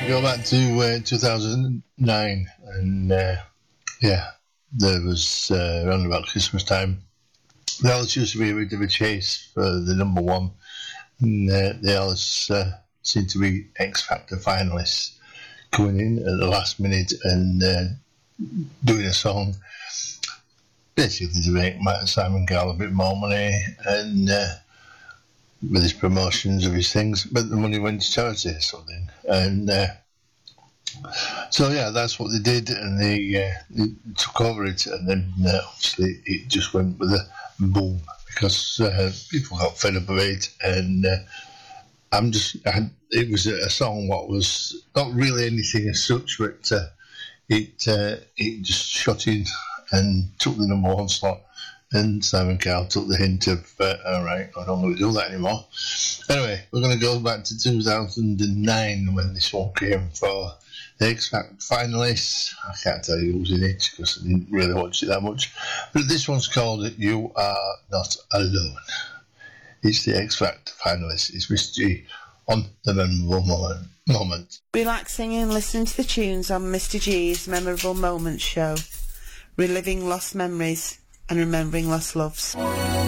Go back to 2009, and yeah, there was around about Christmas time. There always used to be a bit of a chase for the number one, and they always seem to be X Factor finalists coming in at the last minute and doing a song basically to make Simon Cowell a bit more money and with his promotions of his things, but the money went to charity or something. And so yeah, that's what they did, and they took over it, and then obviously it just went with a boom because people got fed up of it, and it was a song what was not really anything as such, but it just shot in and took the number one slot, and Simon Cowell took the hint of all right, I don't want to do that anymore. Anyway, we're going to go back to 2009 when this one came for the X Factor finalists. I can't tell you who's in it because I didn't really watch it that much, but this one's called You Are Not Alone. It's the X Factor finalists. It's Mr. G on the Memorable Moment. Relaxing and listening to the tunes on Mr. G's Memorable Moments show. Reliving lost memories and remembering lost loves.